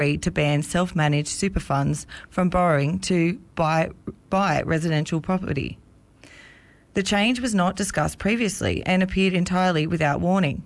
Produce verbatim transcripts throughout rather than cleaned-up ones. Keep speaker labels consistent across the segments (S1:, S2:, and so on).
S1: to ban self-managed super funds from borrowing to buy, buy residential property. The change was not discussed previously and appeared entirely without warning.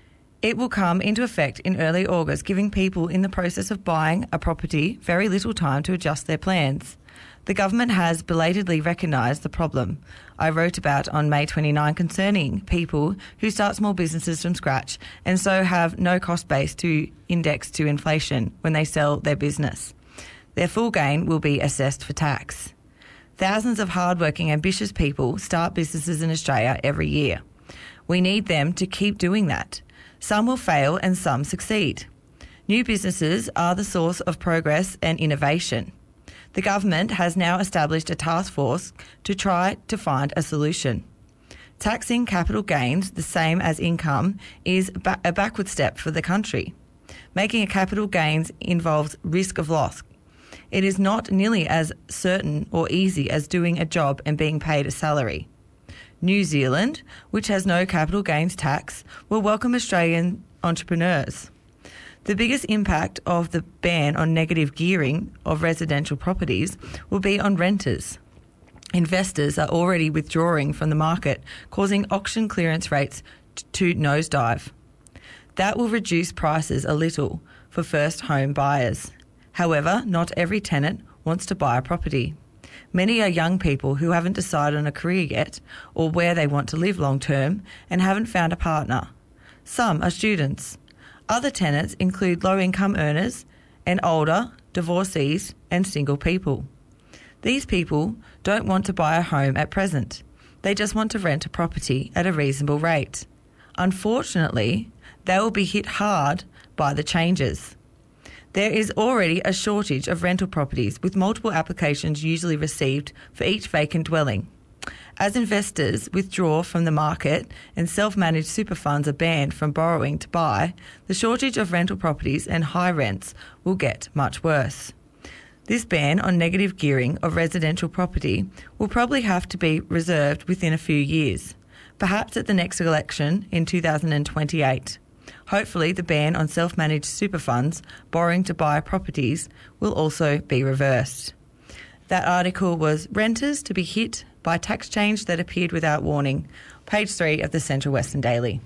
S1: It will come into effect in early August, giving people in the process of buying a property very little time to adjust their plans. The government has belatedly recognised the problem I wrote about on May twenty-ninth concerning people who start small businesses from scratch and so have no cost base to index to inflation when they sell their business. Their full gain will be assessed for tax. Thousands of hardworking, ambitious people start businesses in Australia every year. We need them to keep doing that. Some will fail and some succeed. New businesses are the source of progress and innovation. The government has now established a task force to try to find a solution. Taxing capital gains the same as income is a backward step for the country. Making a capital gains involves risk of loss. It is not nearly as certain or easy as doing a job and being paid a salary. New Zealand, which has no capital gains tax, will welcome Australian entrepreneurs. The biggest impact of the ban on negative gearing of residential properties will be on renters. Investors are already withdrawing from the market, causing auction clearance rates to nosedive. That will reduce prices a little for first home buyers. However, not every tenant wants to buy a property. Many are young people who haven't decided on a career yet or where they want to live long term and haven't found a partner. Some are students. Other tenants include low-income earners and older, divorcees and single people. These people don't want to buy a home at present. They just want to rent a property at a reasonable rate. Unfortunately, they will be hit hard by the changes. There is already a shortage of rental properties, with multiple applications usually received for each vacant dwelling. As investors withdraw from the market and self-managed super funds are banned from borrowing to buy, the shortage of rental properties and high rents will get much worse. This ban on negative gearing of residential property will probably have to be reserved within a few years, perhaps at the next election in two thousand twenty-eight. Hopefully, the ban on self-managed super funds borrowing to buy properties will also be reversed. That article was Renters to be hit by tax change that appeared without warning, page three of the Central Western Daily.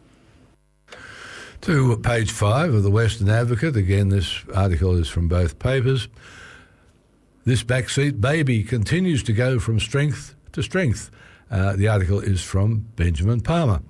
S2: To page five of the Western Advocate, again this article is from both papers. This backseat baby continues to go from strength to strength. Uh, the article is from Benjamin Palmer.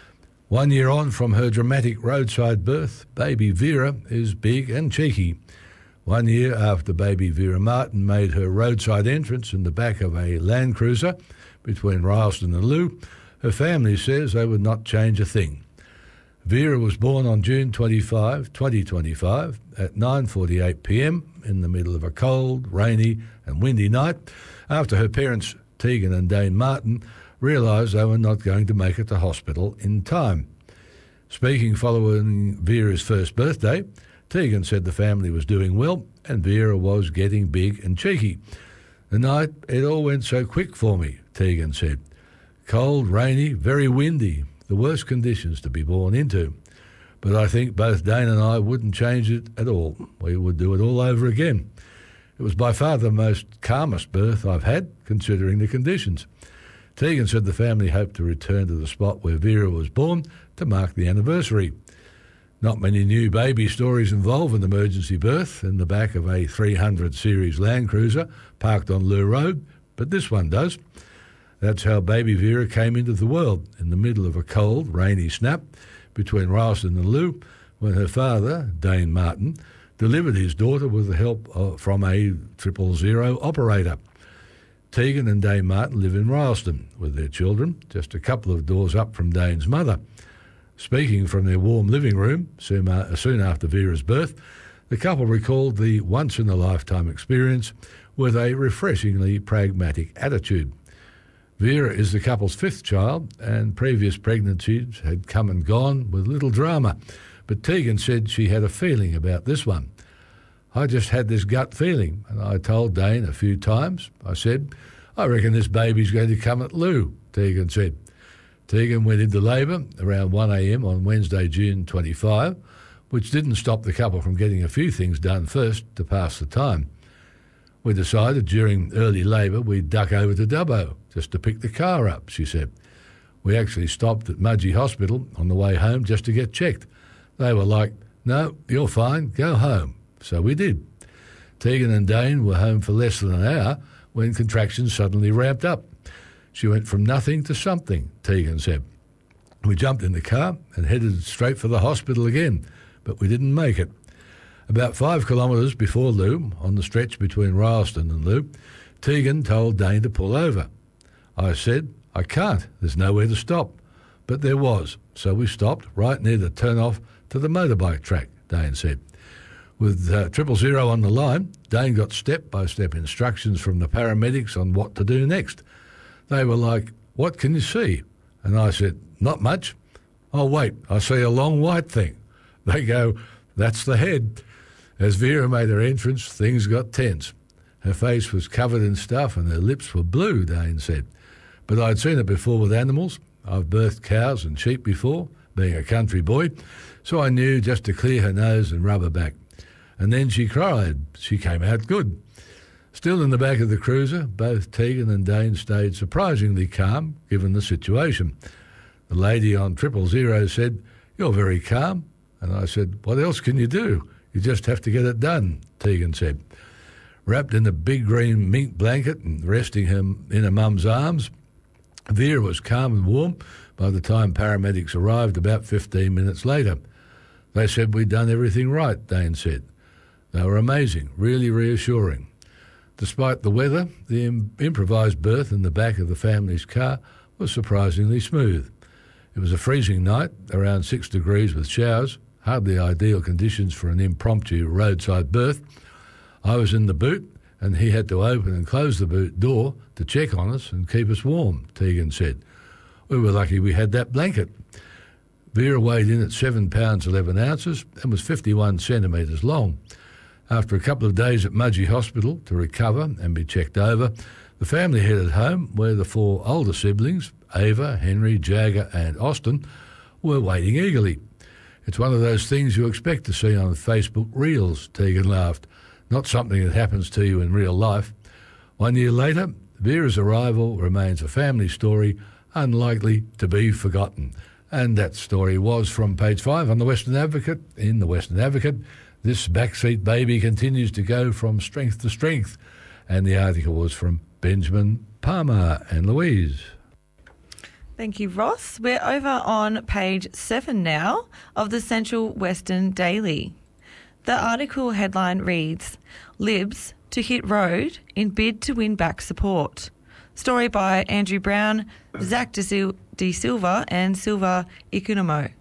S2: One year on from her dramatic roadside birth, baby Vera is big and cheeky. One year after baby Vera Martin made her roadside entrance in the back of a Land Cruiser between Rylstone and Loo, her family says they would not change a thing. Vera was born on June twenty-fifth, twenty twenty-five at nine forty-eight p m in the middle of a cold, rainy and windy night after her parents, Tegan and Dane Martin, realised they were not going to make it to hospital in time. Speaking following Vera's first birthday, Tegan said the family was doing well and Vera was getting big and cheeky. The night, it all went so quick for me, Tegan said. Cold, rainy, very windy, the worst conditions to be born into. But I think both Dane and I wouldn't change it at all. We would do it all over again. It was by far the most calmest birth I've had, considering the conditions. Tegan said the family hoped to return to the spot where Vera was born to mark the anniversary. Not many new baby stories involve an emergency birth in the back of a three hundred series Land Cruiser parked on Loo Road, but this one does. That's how baby Vera came into the world, in the middle of a cold, rainy snap between Rylstone and Loo, when her father, Dane Martin, delivered his daughter with the help of, from a triple zero operator. Tegan and Dane Martin live in Rylstone with their children, just a couple of doors up from Dane's mother. Speaking from their warm living room soon after Vera's birth, the couple recalled the once-in-a-lifetime experience with a refreshingly pragmatic attitude. Vera is the couple's fifth child, and previous pregnancies had come and gone with little drama, but Tegan said she had a feeling about this one. I just had this gut feeling, and I told Dane a few times. I said, I reckon this baby's going to come at Lou, Tegan said. Tegan went into labour around one a m on Wednesday, June twenty-fifth, which didn't stop the couple from getting a few things done first to pass the time. We decided during early labour we'd duck over to Dubbo just to pick the car up, she said. We actually stopped at Mudgee Hospital on the way home just to get checked. They were like, no, you're fine, go home. So we did. Tegan and Dane were home for less than an hour when contractions suddenly ramped up. She went from nothing to something, Tegan said. We jumped in the car and headed straight for the hospital again, but we didn't make it. About five kilometres before Loo, on the stretch between Rylstone and Loo, Tegan told Dane to pull over. I said, I can't, there's nowhere to stop. But there was, so we stopped right near the turn-off to the motorbike track, Dane said. With uh, triple zero on the line, Dane got step-by-step instructions from the paramedics on what to do next. They were like, what can you see? And I said, not much. Oh, wait, I see a long white thing. They go, that's the head. As Vera made her entrance, things got tense. Her face was covered in stuff and her lips were blue, Dane said. But I'd seen it before with animals. I've birthed cows and sheep before, being a country boy, so I knew just to clear her nose and rub her back. And then she cried. She came out good. Still in the back of the cruiser, both Tegan and Dane stayed surprisingly calm, given the situation. The lady on triple zero said, you're very calm. And I said, what else can you do? You just have to get it done, Tegan said. Wrapped in a big green mink blanket and resting him in her mum's arms, Vera was calm and warm by the time paramedics arrived about fifteen minutes later. They said we'd done everything right, Dane said. They were amazing, really reassuring. Despite the weather, the im- improvised berth in the back of the family's car was surprisingly smooth. It was a freezing night, around six degrees with showers, hardly ideal conditions for an impromptu roadside berth. I was in the boot and he had to open and close the boot door to check on us and keep us warm, Tegan said. We were lucky we had that blanket. Vera weighed in at seven pounds eleven ounces and was fifty-one centimetres long. After a couple of days at Mudgee Hospital to recover and be checked over, the family headed home where the four older siblings, Ava, Henry, Jagger and Austin, were waiting eagerly. It's one of those things you expect to see on Facebook Reels, Tegan laughed. Not something that happens to you in real life. One year later, Vera's arrival remains a family story unlikely to be forgotten. And that story was from page five on the Western Advocate. In the Western Advocate, this backseat baby continues to go from strength to strength. And the article was from Benjamin Palmer and Louise.
S1: Thank you, Ross. We're over on page seven now of the Central Western Daily. The article headline reads, Libs to hit road in bid to win back support. Story by Andrew Brown, Zach De, Sil- De Silva and Silva Ikunomo.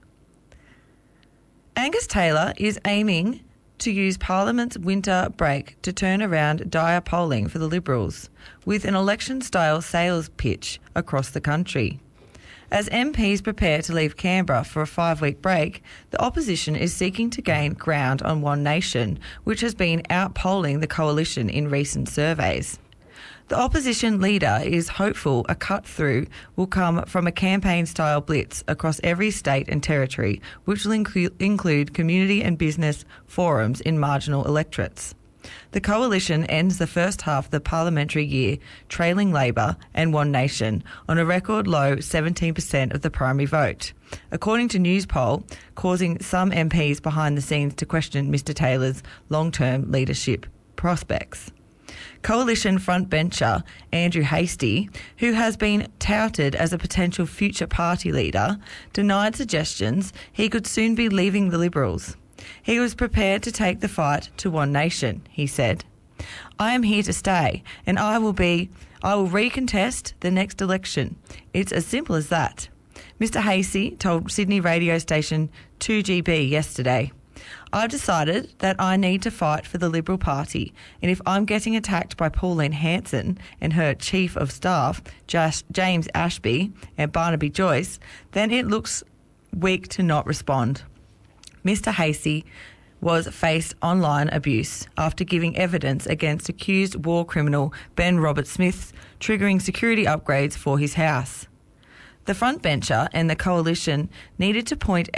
S1: Angus Taylor is aiming to use Parliament's winter break to turn around dire polling for the Liberals with an election-style sales pitch across the country. As M Ps prepare to leave Canberra for a five-week break, the opposition is seeking to gain ground on One Nation, which has been outpolling the coalition in recent surveys. The opposition leader is hopeful a cut-through will come from a campaign-style blitz across every state and territory, which will include, include community and business forums in marginal electorates. The coalition ends the first half of the parliamentary year trailing Labor and One Nation on a record low seventeen percent of the primary vote, according to Newspoll, causing some M Ps behind the scenes to question Mr Taylor's long-term leadership prospects. Coalition frontbencher Andrew Hastie, who has been touted as a potential future party leader, denied suggestions he could soon be leaving the Liberals. He was prepared to take the fight to One Nation, he said. I am here to stay and I will be, I will recontest the next election. It's as simple as that. Mister Hastie told Sydney radio station two G B yesterday, I've decided that I need to fight for the Liberal Party, and if I'm getting attacked by Pauline Hanson and her Chief of Staff, James Ashby and Barnaby Joyce, then it looks weak to not respond. Mister Hastie was faced online abuse after giving evidence against accused war criminal Ben Robert-Smith, triggering security upgrades for his house. The frontbencher and the coalition needed to point out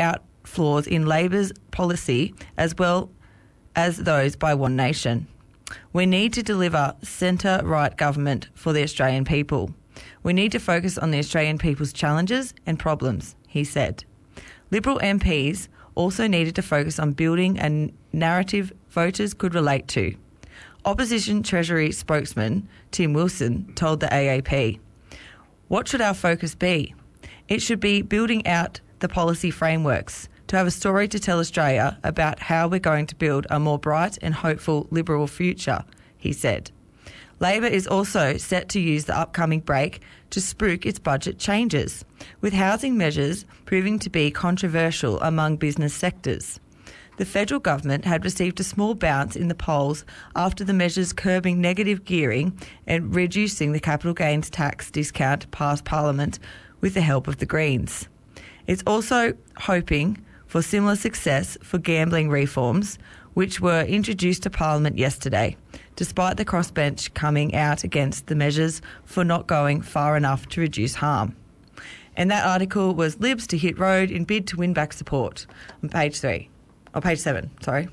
S1: flaws in Labor's policy as well as those by One Nation. We need to deliver centre-right government for the Australian people. We need to focus on the Australian people's challenges and problems, he said. Liberal M Ps also needed to focus on building a narrative voters could relate to. Opposition Treasury spokesman Tim Wilson told the A A P, "What should our focus be? It should be building out the policy frameworks to have a story to tell Australia about how we're going to build a more bright and hopeful Liberal future," he said. Labor is also set to use the upcoming break to spook its budget changes, with housing measures proving to be controversial among business sectors. The federal government had received a small bounce in the polls after the measures curbing negative gearing and reducing the capital gains tax discount passed Parliament with the help of the Greens. It's also hoping for similar success for gambling reforms, which were introduced to Parliament yesterday, despite the crossbench coming out against the measures for not going far enough to reduce harm. And that article was Libs to hit road in bid to win back support on page three, or page seven, sorry.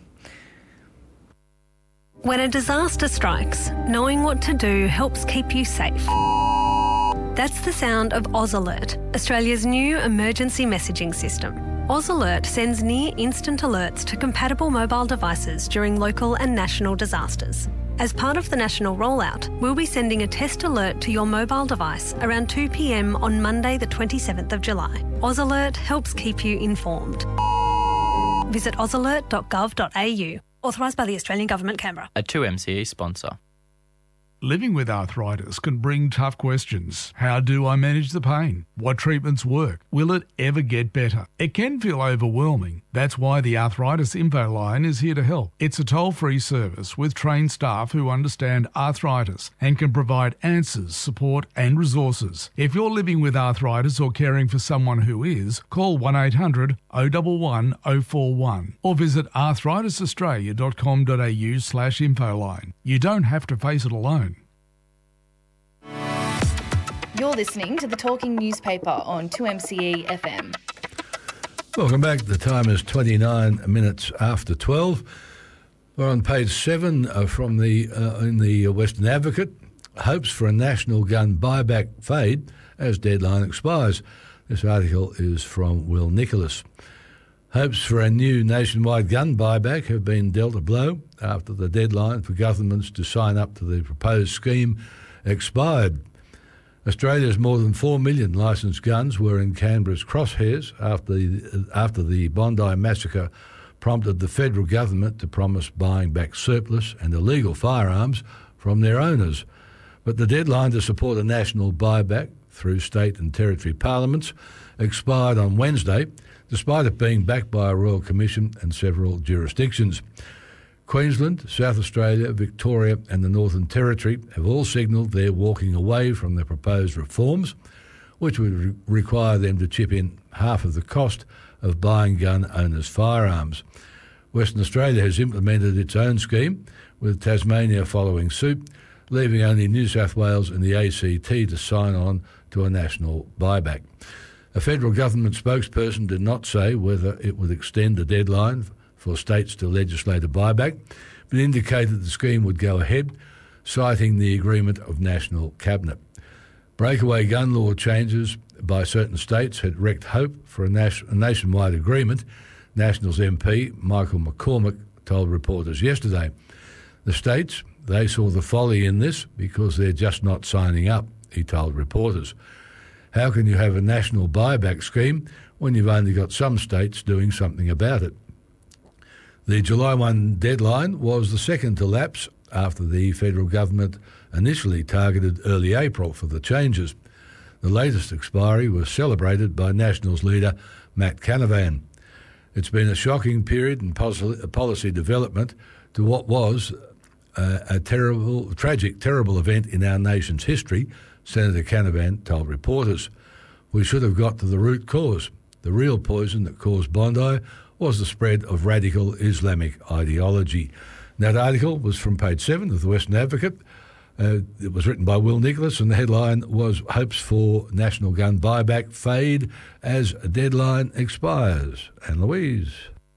S3: When a disaster strikes, knowing what to do helps keep you safe. That's the sound of Oz Alert, Australia's new emergency messaging system. Oz Alert sends near-instant alerts to compatible mobile devices during local and national disasters. As part of the national rollout, we'll be sending a test alert to your mobile device around two p m on Monday the twenty-seventh of July. Oz Alert helps keep you informed. Visit oz alert dot gov dot a u. Authorised by the Australian Government, Canberra.
S4: A two M C E sponsor.
S5: Living with arthritis can bring tough questions. How do I manage the pain? What treatments work? Will it ever get better? It can feel overwhelming. That's why the Arthritis Info Line is here to help. It's a toll-free service with trained staff who understand arthritis and can provide answers, support and resources. If you're living with arthritis or caring for someone who is, call one eight hundred oh one one oh four one or visit arthritis australia dot com dot a u slash infoline. You don't have to face it alone.
S6: You're listening to the Talking Newspaper on two M C E F M.
S2: Welcome back. The time is twenty-nine minutes after twelve. We're on page seven uh, from the uh, in the Western Advocate. Hopes for a national gun buyback fade as deadline expires. This article is from Will Nicholas. Hopes for a new nationwide gun buyback have been dealt a blow after the deadline for governments to sign up to the proposed scheme expired. Australia's more than four million licensed guns were in Canberra's crosshairs after the, after the Bondi massacre prompted the federal government to promise buying back surplus and illegal firearms from their owners. But the deadline to support a national buyback through state and territory parliaments expired on Wednesday, despite it being backed by a Royal Commission and several jurisdictions. Queensland, South Australia, Victoria and the Northern Territory have all signalled they're walking away from the proposed reforms, which would re- require them to chip in half of the cost of buying gun owners' firearms. Western Australia has implemented its own scheme, with Tasmania following suit, leaving only New South Wales and the A C T to sign on to a national buyback. A federal government spokesperson did not say whether it would extend the deadline for states to legislate a buyback, but indicated the scheme would go ahead, citing the agreement of National Cabinet. Breakaway gun law changes by certain states had wrecked hope for a, nas- a nationwide agreement, Nationals M P Michael McCormack told reporters yesterday. The states, they saw the folly in this because they're just not signing up, he told reporters. How can you have a national buyback scheme when you've only got some states doing something about it? The July first deadline was the second to lapse after the federal government initially targeted early April for the changes. The latest expiry was celebrated by Nationals leader Matt Canavan. It's been a shocking period in policy development to what was a, a terrible, tragic, terrible event in our nation's history, Senator Canavan told reporters. We should have got to the root cause. The real poison that caused Bondi was the spread of radical Islamic ideology. And that article was from page seven of the Western Advocate. Uh, it was written by Will Nicholas, and the headline was "Hopes for National Gun Buyback Fade as Deadline Expires." And Louise.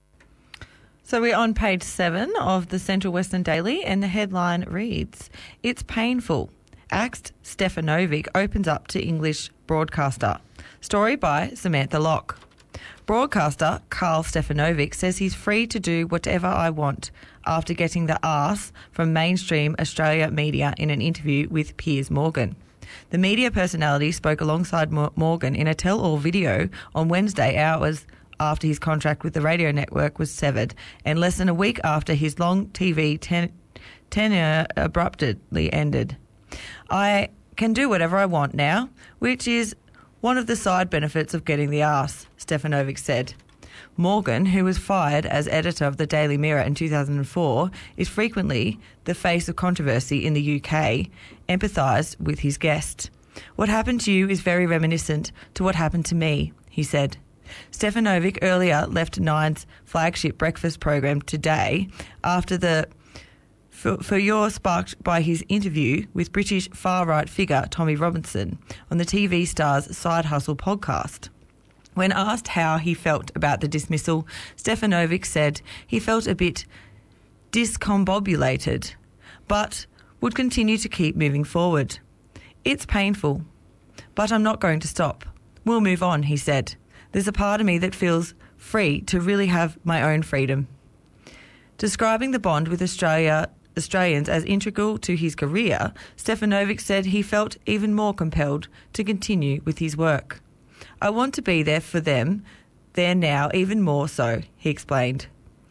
S1: So we're on page seven of the Central Western Daily, and the headline reads, "It's painful. Axed Stefanovic opens up to English broadcaster." Story by Samantha Locke. Broadcaster Carl Stefanovic says he's free to do whatever I want after getting the arse from mainstream Australia media in an interview with Piers Morgan. The media personality spoke alongside Morgan in a tell-all video on Wednesday, hours after his contract with the radio network was severed and less than a week after his long T V ten- tenure abruptly ended. "I can do whatever I want now, which is one of the side benefits of getting the arse," Stefanovic said. Morgan, who was fired as editor of the Daily Mirror in two thousand four, is frequently the face of controversy in the U K, empathised with his guest. "What happened to you is very reminiscent to what happened to me," he said. Stefanovic earlier left Nine's flagship breakfast program Today after the furore sparked by his interview with British far-right figure Tommy Robinson on the T V star's Side Hustle podcast. When asked how he felt about the dismissal, Stefanovic said he felt a bit discombobulated, but would continue to keep moving forward. "It's painful, but I'm not going to stop. We'll move on," he said. "There's a part of me that feels free to really have my own freedom." Describing the bond with Australia Australians as integral to his career, Stefanovic said he felt even more compelled to continue with his work. "I want to be there for them, there now even more so," he explained.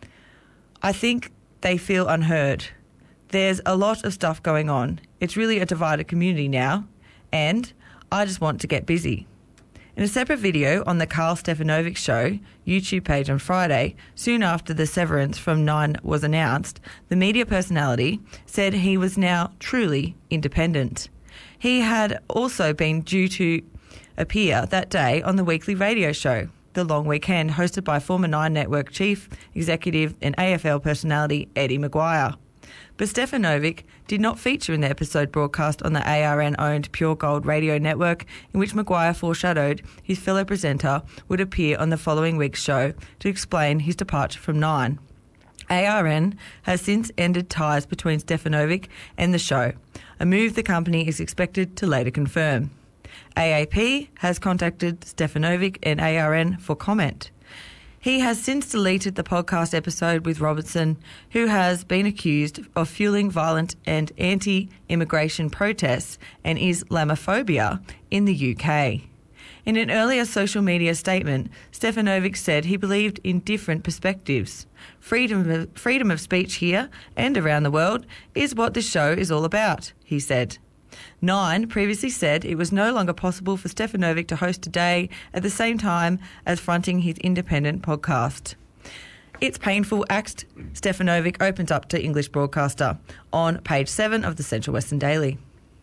S1: "I think they feel unheard. There's a lot of stuff going on. It's really a divided community now, and I just want to get busy." In a separate video on the Carl Stefanovic Show YouTube page on Friday, soon after the severance from Nine was announced, the media personality said he was now truly independent. He had also been due to appear that day on the weekly radio show, The Long Weekend, hosted by former Nine Network chief executive and A F L personality Eddie Maguire. But Stefanovic did not feature in the episode broadcast on the A R N-owned Pure Gold radio network, in which Maguire foreshadowed his fellow presenter would appear on the following week's show to explain his departure from Nine. A R N has since ended ties between Stefanovic and the show, a move the company is expected to later confirm. A A P has contacted Stefanovic and A R N for comment. He has since deleted the podcast episode with Robertson, who has been accused of fueling violent and anti-immigration protests and Islamophobia in the U K. In an earlier social media statement, Stefanovic said he believed in different perspectives. Freedom of, freedom of speech here and around the world is what the show is all about, he said. Nine previously said it was no longer possible for Stefanovic to host Today at the same time as fronting his independent podcast. It's painful. Axed Stefanovic opens up to English broadcaster on page seven of the Central Western Daily.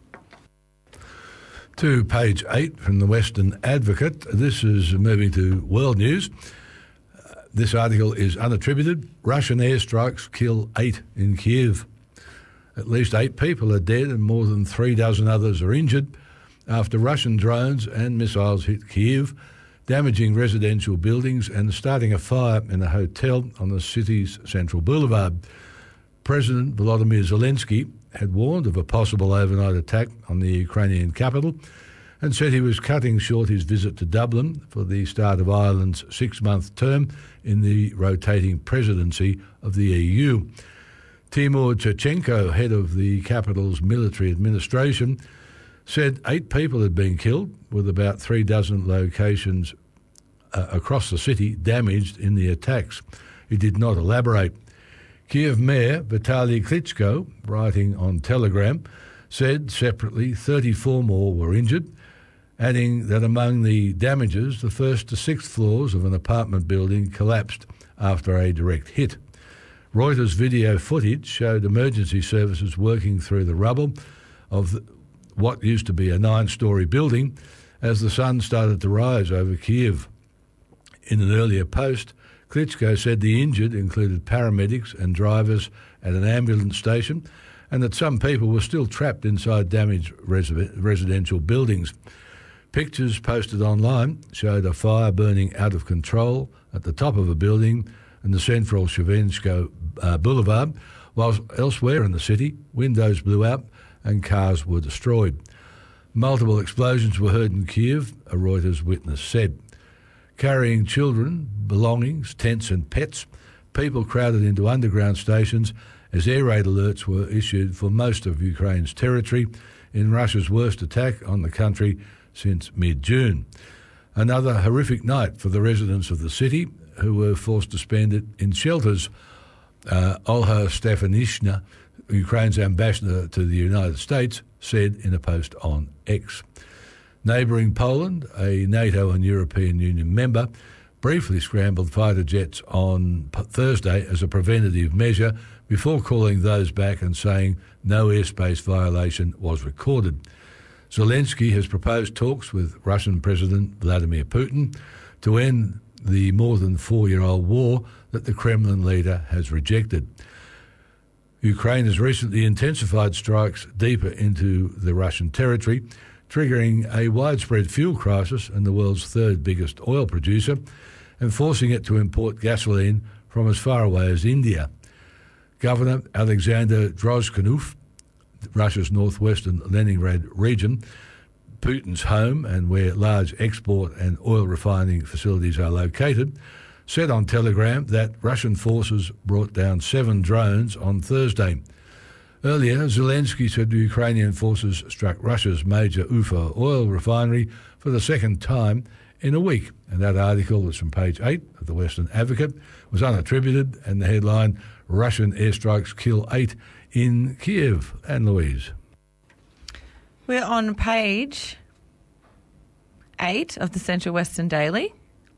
S2: To page eight from the Western Advocate. This is moving to world news. Uh, this article is unattributed. Russian airstrikes kill eight in Kiev. At least eight people are dead and more than three dozen others are injured after Russian drones and missiles hit Kiev, damaging residential buildings and starting a fire in a hotel on the city's central boulevard. President Volodymyr Zelensky had warned of a possible overnight attack on the Ukrainian capital and said he was cutting short his visit to Dublin for the start of Ireland's six-month term in the rotating presidency of the E U. Timur Chechenko, head of the capital's military administration, said eight people had been killed, with about three dozen locations uh, across the city damaged in the attacks. He did not elaborate. Kiev Mayor Vitaly Klitschko, writing on Telegram, said separately thirty-four more were injured, adding that among the damages, the first to sixth floors of an apartment building collapsed after a direct hit. Reuters video footage showed emergency services working through the rubble of the, what used to be a nine-storey building as the sun started to rise over Kiev. In an earlier post, Klitschko said the injured included paramedics and drivers at an ambulance station and that some people were still trapped inside damaged resi- residential buildings. Pictures posted online showed a fire burning out of control at the top of a building in the central Shevchenko uh, Boulevard, whilst elsewhere in the city, windows blew out and cars were destroyed. Multiple explosions were heard in Kiev, a Reuters witness said. Carrying children, belongings, tents and pets, people crowded into underground stations as air raid alerts were issued for most of Ukraine's territory in Russia's worst attack on the country since mid-June. Another horrific night for the residents of the city, who were forced to spend it in shelters. Uh, Olha Stefanishna, Ukraine's ambassador to the United States, said in a post on X. Neighbouring Poland, a NATO and European Union member, briefly scrambled fighter jets on Thursday as a preventative measure before calling those back and saying no airspace violation was recorded. Zelensky has proposed talks with Russian President Vladimir Putin to end the more than four-year-old war that the Kremlin leader has rejected. Ukraine has recently intensified strikes deeper into the Russian territory, triggering a widespread fuel crisis in the world's third biggest oil producer and forcing it to import gasoline from as far away as India. Governor Alexander Drozhkov, Russia's northwestern Leningrad region, Putin's home and where large export and oil refining facilities are located, said on Telegram that Russian forces brought down seven drones on Thursday. Earlier, Zelensky said the Ukrainian forces struck Russia's major Ufa oil refinery for the second time in a week. And that article was from page eight of the Western Advocate, was unattributed, and the headline, Russian airstrikes kill eight in Kiev. And Louise.
S1: We're on page eight of the Central Western Daily,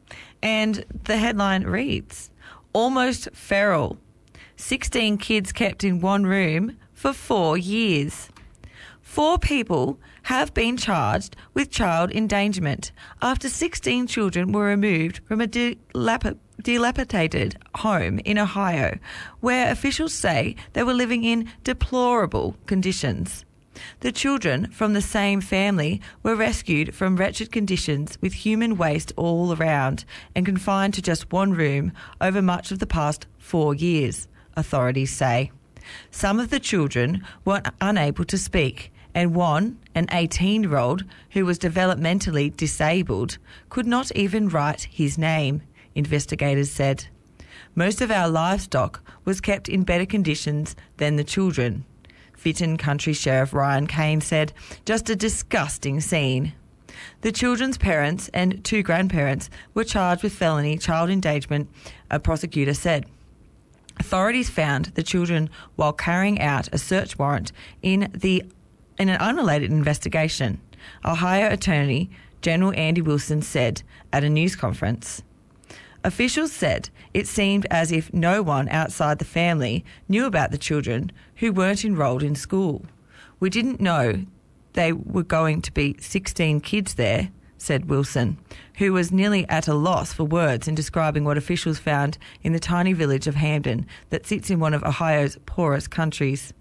S1: and the headline reads, Almost feral. sixteen kids kept in one room for four years. Four people have been charged with child endangerment after sixteen children were removed from a dilap- dilapidated home in Ohio, where officials say they were living in deplorable conditions. The children from the same family were rescued from wretched conditions with human waste all around and confined to just one room over much of the past four years, authorities say. Some of the children were unable to speak, and one, an eighteen-year-old who was developmentally disabled, could not even write his name, investigators said. Most of our livestock was kept in better conditions than the children. Fitton Country Sheriff Ryan Kane said, just a disgusting scene. The children's parents and two grandparents were charged with felony child endangerment, a prosecutor said. Authorities found the children while carrying out a search warrant in the in an unrelated investigation, Ohio Attorney General Andy Wilson said at a news conference. Officials said it seemed as if no one outside the family knew about the children who weren't enrolled in school. We didn't know they were going to be sixteen kids there, said Wilson, who was nearly at a loss for words in describing what officials found in the tiny village of Hamden that sits in one of Ohio's poorest countries.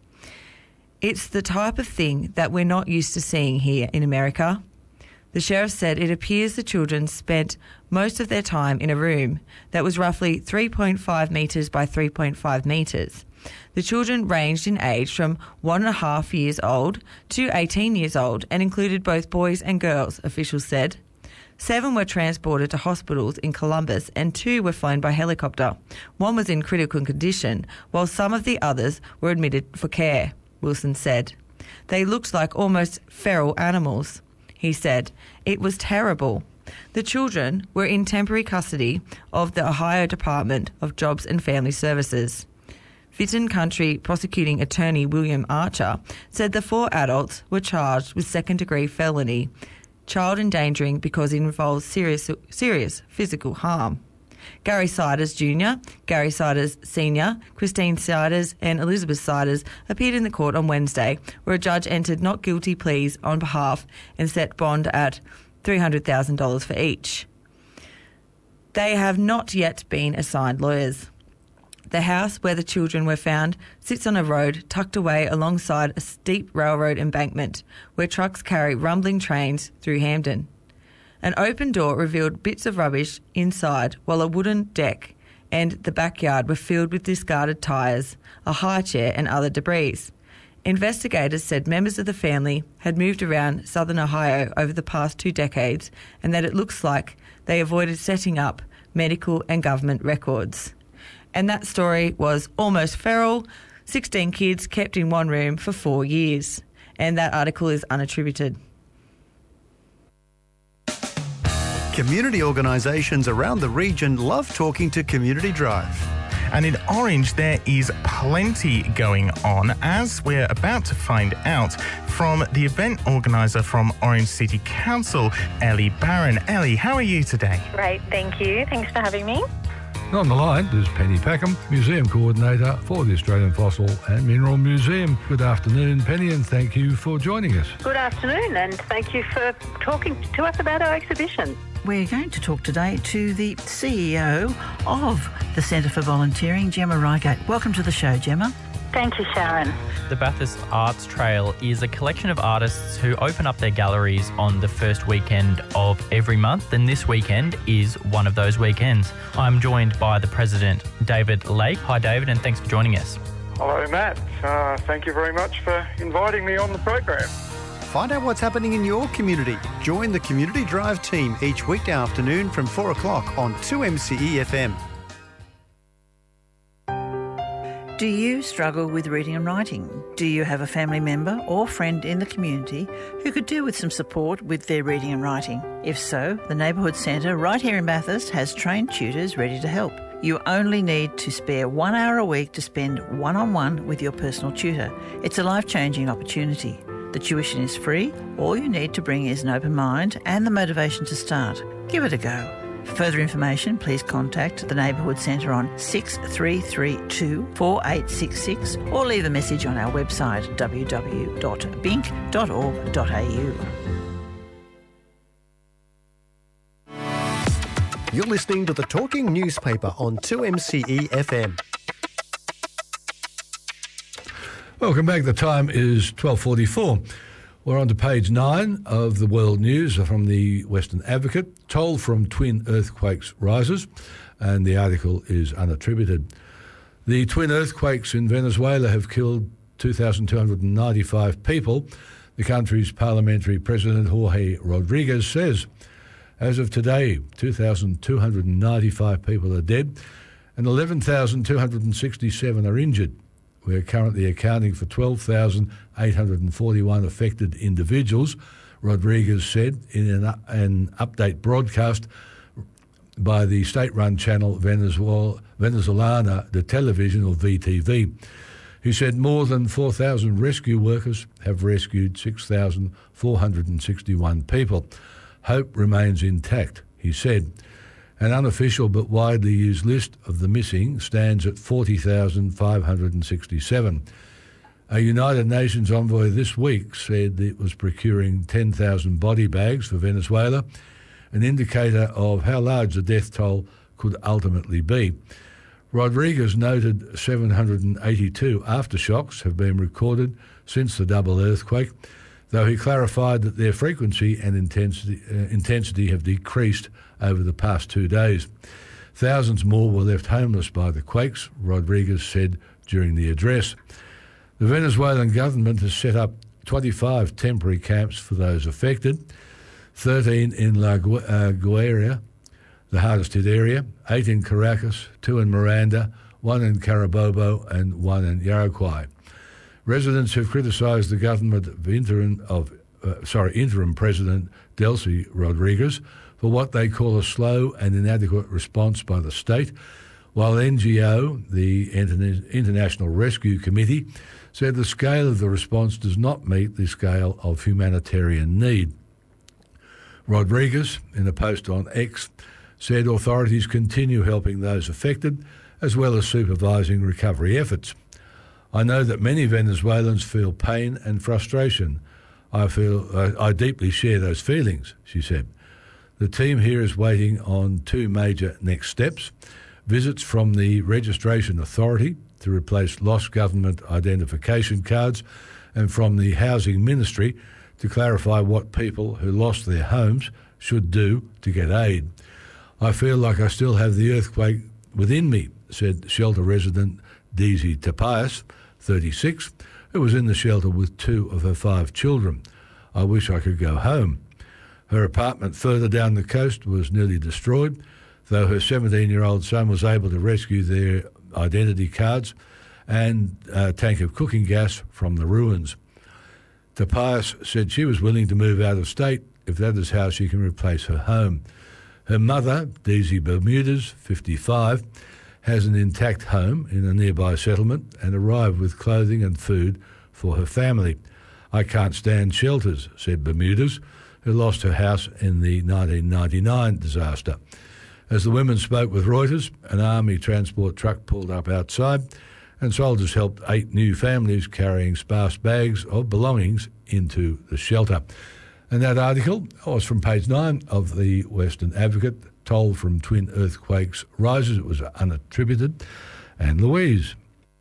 S1: It's the type of thing that we're not used to seeing here in America. The sheriff said it appears the children spent most of their time in a room that was roughly three point five metres by three point five metres. The children ranged in age from one and a half years old to eighteen years old and included both boys and girls, officials said. Seven were transported to hospitals in Columbus and two were flown by helicopter. One was in critical condition, while some of the others were admitted for care, Wilson said. They looked like almost feral animals. He said, it was terrible. The children were in temporary custody of the Ohio Department of Jobs and Family Services. Fitton Country prosecuting attorney William Archer said the four adults were charged with second-degree felony, child endangering because it involves serious, serious physical harm. Gary Siders Junior, Gary Siders Senior, Christine Siders and Elizabeth Siders appeared in the court on Wednesday, where a judge entered not guilty pleas on behalf and set bond at three hundred thousand dollars for each. They have not yet been assigned lawyers. The house where the children were found sits on a road tucked away alongside a steep railroad embankment where trucks carry rumbling trains through Hampden. An open door revealed bits of rubbish inside, while a wooden deck and the backyard were filled with discarded tyres, a high chair and other debris. Investigators said members of the family had moved around southern Ohio over the past two decades and that it looks like they avoided setting up medical and government records. And that story was Almost Feral, sixteen kids kept in one room for four years. And that article is unattributed.
S4: Community organisations around the region love talking to Community Drive.
S7: And in Orange, there is plenty going on, as we're about to find out from the event organiser from Orange City Council, Ellie Barron. Ellie, how are you today?
S8: Great, thank you. Thanks for having me.
S2: On the line is Penny Packham, Museum Coordinator for the Australian Fossil and Mineral Museum. Good afternoon, Penny, and thank you for joining us.
S8: Good afternoon, and thank you for talking to us about our exhibition.
S9: We're going to talk today to the C E O of the Centre for Volunteering, Gemma Reigate. Welcome to the show, Gemma.
S8: Thank you, Sharon.
S10: The Bathurst Arts Trail is a collection of artists who open up their galleries on the first weekend of every month, and this weekend is one of those weekends. I'm joined by the president, David Lake. Hi, David, and thanks for joining us.
S11: Hello, Matt. Uh, thank you very much for inviting me on the program.
S4: Find out what's happening in your community. Join the Community Drive team each weekday afternoon from four o'clock on two M C E F M.
S9: Do you struggle with reading and writing? Do you have a family member or friend in the community who could do with some support with their reading and writing? If so, the Neighbourhood Centre right here in Bathurst has trained tutors ready to help. You only need to spare one hour a week to spend one-on-one with your personal tutor. It's a life-changing opportunity. The tuition is free. All you need to bring is an open mind and the motivation to start. Give it a go. For further information, please contact the Neighbourhood Centre on six three three two, four eight six six or leave a message on our website w w w dot bink dot org dot a u.
S4: You're listening to the Talking Newspaper on two M C E F M.
S2: Welcome back. The time is twelve forty-four. We're on to page nine of the World News from the Western Advocate. Toll from twin earthquakes rises, and the article is unattributed. The twin earthquakes in Venezuela have killed two thousand two hundred ninety-five people, the country's parliamentary president Jorge Rodriguez says. As of today, two thousand two hundred ninety-five people are dead and eleven thousand two hundred sixty-seven are injured. We are currently accounting for twelve thousand eight hundred forty-one affected individuals, Rodriguez said in an, an update broadcast by the state-run channel Venezuela, Venezolana de Television, or V T V. He said more than four thousand rescue workers have rescued six thousand four hundred sixty-one people. Hope remains intact, he said. An unofficial but widely used list of the missing stands at forty thousand five hundred sixty-seven. A United Nations envoy this week said it was procuring ten thousand body bags for Venezuela, an indicator of how large the death toll could ultimately be. Rodriguez noted seven hundred eighty-two aftershocks have been recorded since the double earthquake, though he clarified that their frequency and intensity, uh, intensity have decreased over the past two days. Thousands more were left homeless by the quakes, Rodriguez said during the address. The Venezuelan government has set up twenty-five temporary camps for those affected, thirteen in La Gu- uh, Guaira, the hardest hit area, eight in Caracas, two in Miranda, one in Carabobo and one in Yaracuy. Residents have criticised the government of interim, of, uh, sorry, interim President Delcy Rodriguez for what they call a slow and inadequate response by the state, while N G O, the International Rescue Committee, said the scale of the response does not meet the scale of humanitarian need. Rodriguez, in a post on X, said authorities continue helping those affected, as well as supervising recovery efforts. I know that many Venezuelans feel pain and frustration. I feel uh, I deeply share those feelings, she said. The team here is waiting on two major next steps. visits from the Registration Authority to replace lost government identification cards, and from the Housing Ministry to clarify what people who lost their homes should do to get aid. I feel like I still have the earthquake within me, said shelter resident Daisy Topias, thirty-six, who was in the shelter with two of her five children. I wish I could go home. Her apartment further down the coast was nearly destroyed, though her seventeen-year-old son was able to rescue their identity cards and a tank of cooking gas from the ruins. Topias said she was willing to move out of state if that is how she can replace her home. Her mother, Daisy Bermudez, fifty-five, has an intact home in a nearby settlement and arrived with clothing and food for her family. I can't stand shelters, said Bermudez, who lost her house in the nineteen ninety-nine disaster. As the women spoke with Reuters, an army transport truck pulled up outside and soldiers helped eight new families carrying sparse bags of belongings into the shelter. And that article was from page nine of the Western Advocate. Toll from twin earthquakes rises. It was unattributed. And Louise.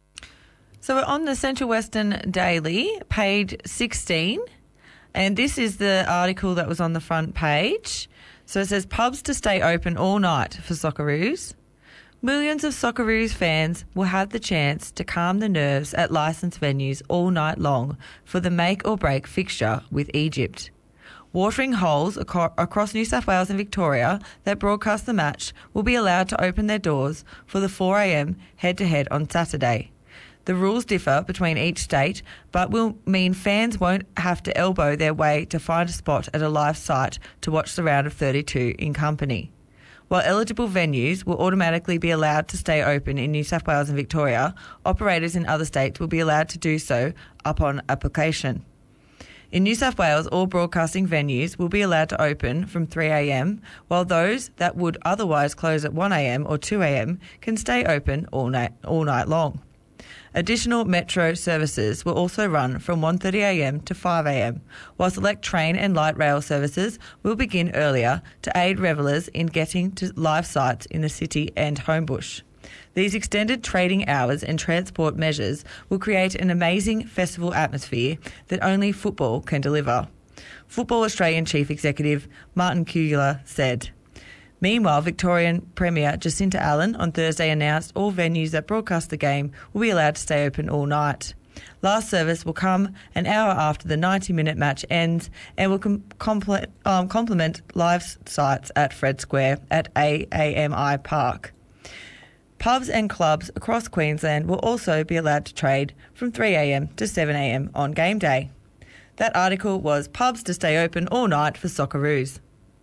S1: So we're on the Central Western Daily, page sixteen, and this is the article that was on the front page. So it says, pubs to stay open all night for Socceroos. Millions of Socceroos fans will have the chance to calm the nerves at licensed venues all night long for the make-or-break fixture with Egypt. Watering holes aco- across New South Wales and Victoria that broadcast the match will be allowed to open their doors for the four a.m. head-to-head on Saturday. The rules differ between each state, but will mean fans won't have to elbow their way to find a spot at a live site to watch the round of thirty-two in company. While eligible venues will automatically be allowed to stay open in New South Wales and Victoria, operators in other states will be allowed to do so upon application. In New South Wales, all broadcasting venues will be allowed to open from three a.m, while those that would otherwise close at one a.m. or two a.m. can stay open all night, all night long. Additional metro services will also run from one thirty a.m. to five a.m, while select train and light rail services will begin earlier to aid revellers in getting to live sites in the city and Homebush. These extended trading hours and transport measures will create an amazing festival atmosphere that only football can deliver. Football Australian Chief Executive Martin Kugler said. Meanwhile, Victorian Premier Jacinta Allen on Thursday announced all venues that broadcast the game will be allowed to stay open all night. Last service will come an hour after the ninety-minute match ends and will com- compl- um, complement live sites at Fred Square at A M I Park. Pubs and clubs across Queensland will also be allowed to trade from three a.m. to seven a.m. on game day. That article was Pubs to Stay Open All Night for Socceroos.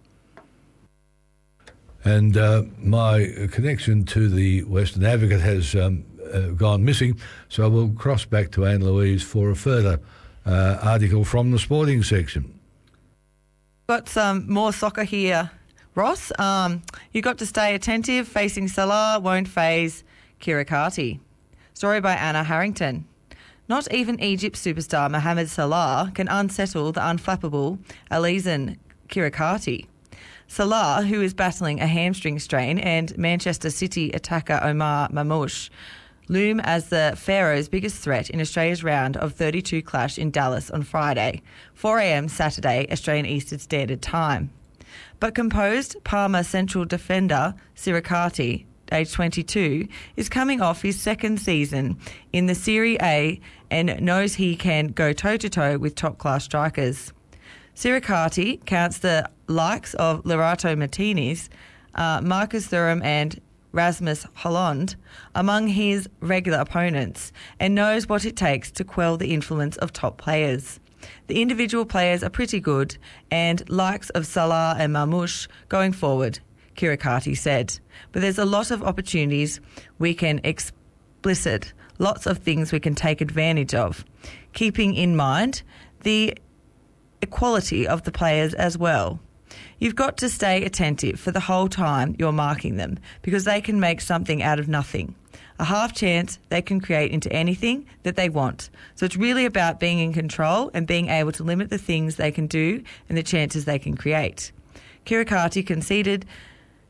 S2: And uh, my connection to the Western Advocate has um, uh, gone missing, so we'll cross back to Anne Louise for a further uh, article from the sporting section.
S1: Got some more soccer here, Ross. Um, you got to stay attentive. Facing Salah won't faze Kirakati. Story by Anna Harrington. Not even Egypt superstar Mohamed Salah can unsettle the unflappable Alizan Kirakati. Salah, who is battling a hamstring strain, and Manchester City attacker Omar Mamouche loom as the Pharaohs' biggest threat in Australia's round of thirty-two clash in Dallas on Friday, four a.m. Saturday, Australian Eastern Standard Time. But composed Parma central defender Sirikati, age twenty-two, is coming off his second season in the Serie A and knows he can go toe-to-toe with top-class strikers. Sirikati counts the likes of Lorato Martinez, uh, Marcus Thuram and Rasmus Holland among his regular opponents and knows what it takes to quell the influence of top players. The individual players are pretty good and likes of Salah and Mamouche going forward, Kirakati said. But there's a lot of opportunities we can explicit, lots of things we can take advantage of, keeping in mind the equality of the players as well. You've got to stay attentive for the whole time you're marking them because they can make something out of nothing. A half chance they can create into anything that they want. So it's really about being in control and being able to limit the things they can do and the chances they can create. Kirakati conceded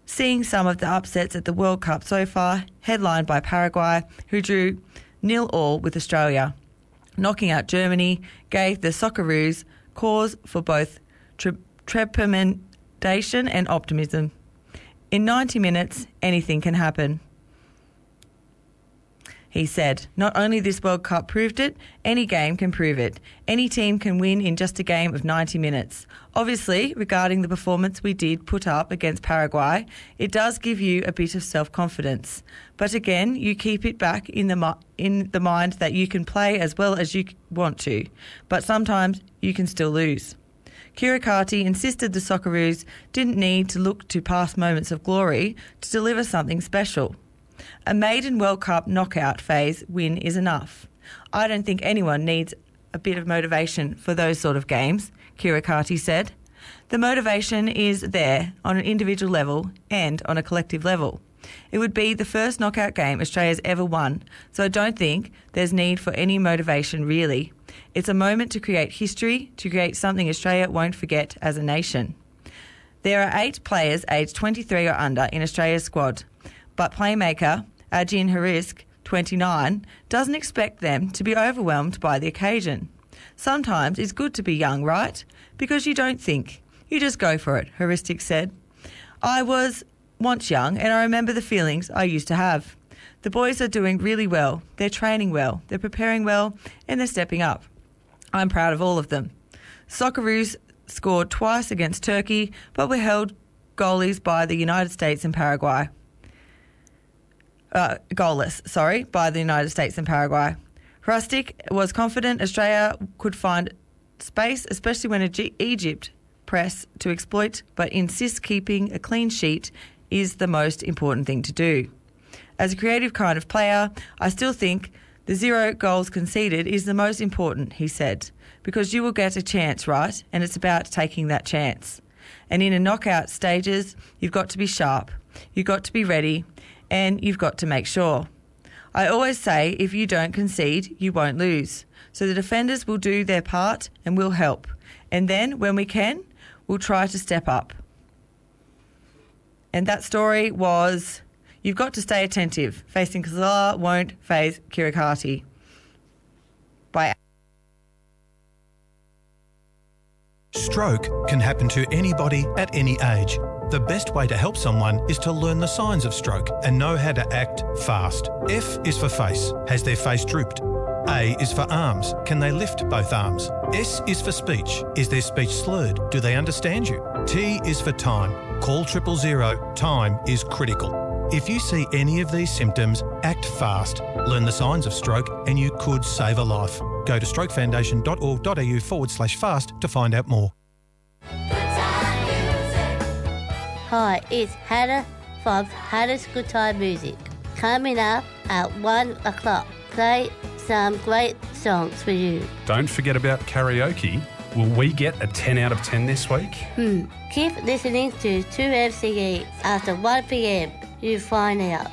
S1: seeing some of the upsets at the World Cup so far, headlined by Paraguay, who drew nil all with Australia. Knocking out Germany gave the Socceroos cause for both tre- trepidation and optimism. In ninety minutes, anything can happen, he said. Not only this World Cup proved it, any game can prove it. Any team can win in just a game of ninety minutes. Obviously, regarding the performance we did put up against Paraguay, it does give you a bit of self-confidence. But again, you keep it back in the mi- in the mind that you can play as well as you want to, but sometimes you can still lose. Kirikati insisted the Socceroos didn't need to look to past moments of glory to deliver something special. A maiden World Cup knockout phase win is enough. I don't think anyone needs a bit of motivation for those sort of games, Kirikati said. The motivation is there on an individual level and on a collective level. It would be the first knockout game Australia's ever won, so I don't think there's need for any motivation really. It's a moment to create history, to create something Australia won't forget as a nation. There are eight players aged twenty-three or under in Australia's squad, but playmaker Ajin Harisk, twenty-nine, doesn't expect them to be overwhelmed by the occasion. Sometimes it's good to be young, right? Because you don't think. You just go for it, Harisk said. I was once young and I remember the feelings I used to have. The boys are doing really well. They're training well. They're preparing well and they're stepping up. I'm proud of all of them. Socceroos scored twice against Turkey but were held goalies by the United States and Paraguay. Uh, goalless, sorry, by the United States and Paraguay. Rustic was confident Australia could find space, especially when Egypt press to exploit, but insists keeping a clean sheet is the most important thing to do. As a creative kind of player, I still think the zero goals conceded is the most important, he said, because you will get a chance, right? And it's about taking that chance. And in a knockout stages, you've got to be sharp, you've got to be ready, and you've got to make sure. I always say if you don't concede, you won't lose. So the defenders will do their part and we'll help. And then, when we can, we'll try to step up. And that story was, you've got to stay attentive. Facing Kazala won't faze Kirikati. By
S12: Stroke can happen to anybody at any age. The best way to help someone is to learn the signs of stroke and know how to act fast. F is for face. Has their face drooped? A is for arms. Can they lift both arms? S is for speech. Is their speech slurred? Do they understand you? T is for time. Call triple zero. Time is critical. If you see any of these symptoms, act fast. Learn the signs of stroke and you could save a life. Go to strokefoundation.org.au forward slash fast to find out more.
S13: Hi, it's Hannah from Hannah's Good Time Music. Coming up at one o'clock, play some great songs for you.
S14: Don't forget about karaoke. Will we get a ten out of ten this week?
S13: Hmm. Keep listening to two M C E after one p.m. You find out.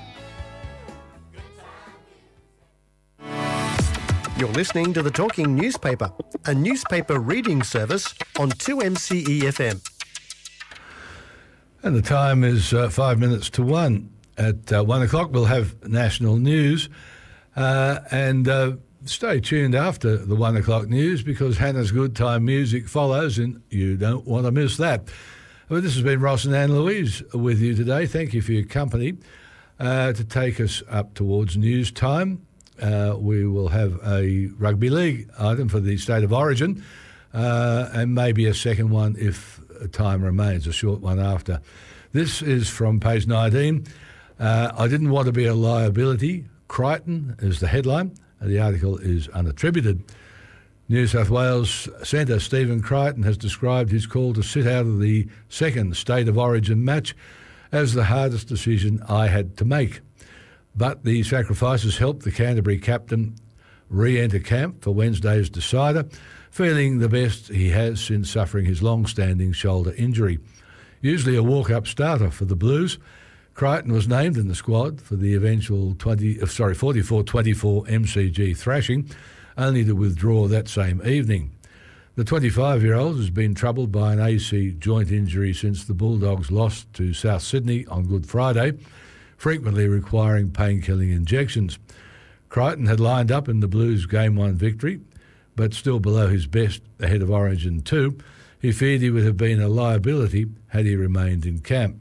S4: You're listening to The Talking Newspaper, a newspaper reading service on two M C E F M.
S2: And the time is uh, five minutes to one. At uh, one o'clock, we'll have national news. Uh, and uh, stay tuned after the one o'clock news because Hannah's Good Time Music follows and you don't want to miss that. Well, this has been Ross and Anne Louise with you today. Thank you for your company. Uh, to take us up towards news time, uh, we will have a rugby league item for the State of Origin uh, and maybe a second one if time remains, a short one after. This is from page nineteen. Uh, I didn't want to be a liability. Crichton is the headline. The article is unattributed. New South Wales Centre Stephen Crichton has described his call to sit out of the second State of Origin match as the hardest decision I had to make. But the sacrifices helped the Canterbury captain re-enter camp for Wednesday's decider, feeling the best he has since suffering his long-standing shoulder injury. Usually a walk-up starter for the Blues, Crichton was named in the squad for the eventual twenty, sorry, forty-four twenty-four M C G thrashing, only to withdraw that same evening. The twenty-five-year-old has been troubled by an A C joint injury since the Bulldogs lost to South Sydney on Good Friday, frequently requiring pain-killing injections. Crichton had lined up in the Blues' Game one victory, but still below his best ahead of Orange in two. He feared he would have been a liability had he remained in camp.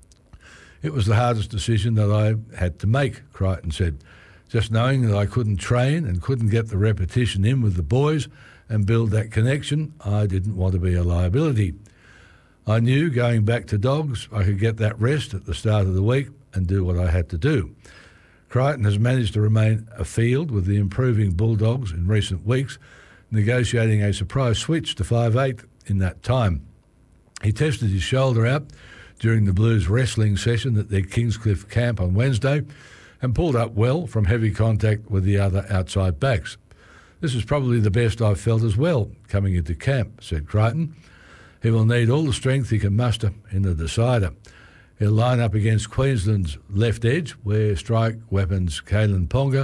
S2: It was the hardest decision that I had to make, Crichton said. Just knowing that I couldn't train and couldn't get the repetition in with the boys and build that connection, I didn't want to be a liability. I knew going back to Dogs I could get that rest at the start of the week and do what I had to do. Crichton has managed to remain afield with the improving Bulldogs in recent weeks, negotiating a surprise switch to five eight in that time. He tested his shoulder out during the Blues wrestling session at their Kingscliff camp on Wednesday and pulled up well from heavy contact with the other outside backs. This is probably the best I've felt as well coming into camp, said Crichton. He will need all the strength he can muster in the decider. He'll line up against Queensland's left edge, where strike weapons Kalen Ponga,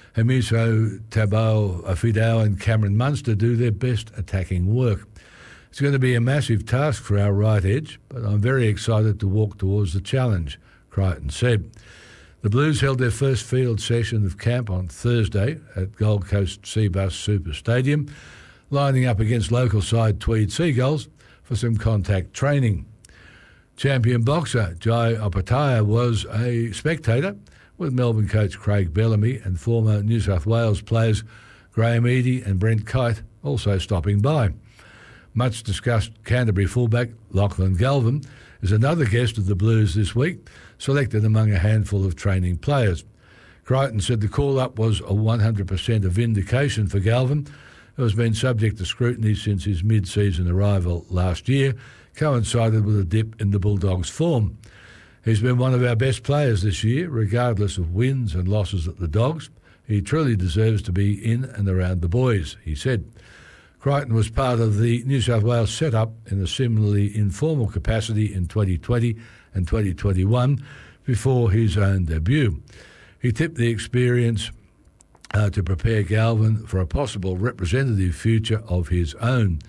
S2: Hamiso Tabao Afidao and Cameron Munster do their best attacking work. It's going to be a massive task for our right edge, but I'm very excited to walk towards the challenge, Crichton said. The Blues held their first field session of camp on Thursday at Gold Coast Cbus Super Stadium, lining up against local side Tweed Seagulls for some contact training. Champion boxer Jai Opataya was a spectator, with Melbourne coach Craig Bellamy and former New South Wales players Graham Eadie and Brent Kite also stopping by. Much discussed Canterbury fullback Lachlan Galvin is another guest of the Blues this week, selected among a handful of training players. Crichton said the call-up was a one hundred percent of vindication for Galvin, who has been subject to scrutiny since his mid-season arrival last year coincided with a dip in the Bulldogs' form. He's been one of our best players this year, regardless of wins and losses at the Dogs. He truly deserves to be in and around the boys, he said. Crichton was part of the New South Wales setup in a similarly informal capacity in twenty twenty and twenty twenty-one before his own debut. He tipped the experience uh, to prepare Galvin for a possible representative future of his own.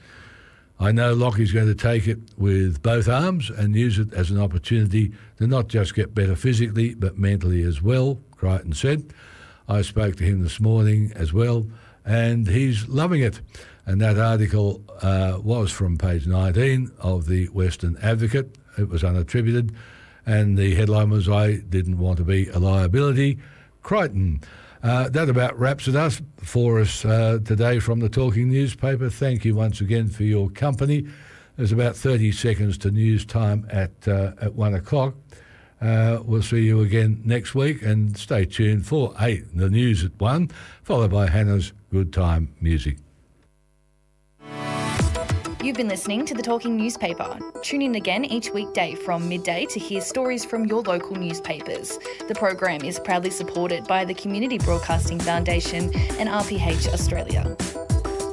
S2: I know Lockie's going to take it with both arms and use it as an opportunity to not just get better physically but mentally as well, Crichton said. I spoke to him this morning as well and he's loving it. And that article uh, was from page nineteen of the Western Advocate. It was unattributed. And the headline was, I didn't want to be a liability. Crichton. Uh, that about wraps it up for us uh, today from the Talking Newspaper. Thank you once again for your company. There's about thirty seconds to news time at, uh, at one o'clock. Uh, we'll see you again next week and stay tuned for eight, the news at one, followed by Hannah's Good Time Music.
S6: You've been listening to The Talking Newspaper. Tune in again each weekday from midday to hear stories from your local newspapers. The program is proudly supported by the Community Broadcasting Foundation and R P H Australia.